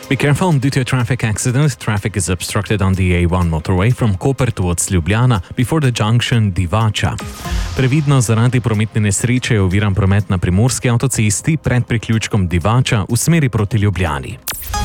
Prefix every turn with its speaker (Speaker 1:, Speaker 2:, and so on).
Speaker 1: Be careful, due to a traffic accident, traffic is obstructed on the A1 motorway from Koper towards Ljubljana before the junction Divača. Previdno zaradi prometne nesreče je oviran promet na primorski avtocesti pred priključkom Divača v smeri proti Ljubljani.